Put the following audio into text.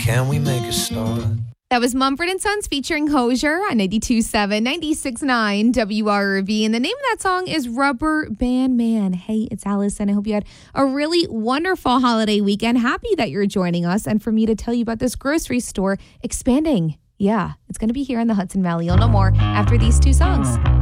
Can we make a start? That was Mumford & Sons featuring Hozier on 92.7, 96.9 WRV. And the name of that song is Rubber Band Man. Hey, it's Allison. I hope you had a really wonderful holiday weekend. Happy that you're joining us. And for me to tell you about this grocery store expanding. Yeah, it's going to be here in the Hudson Valley. You'll know more after these two songs.